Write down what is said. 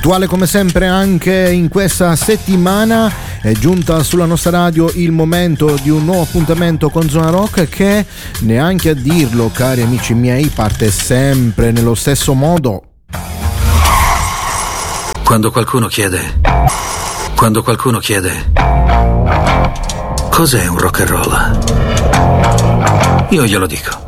Puntuale come sempre anche in questa settimana è giunta sulla nostra radio il momento di un nuovo appuntamento con Zona Rock che, neanche a dirlo cari amici miei, parte sempre nello stesso modo. Quando qualcuno chiede cos'è un rock and roll, io glielo dico.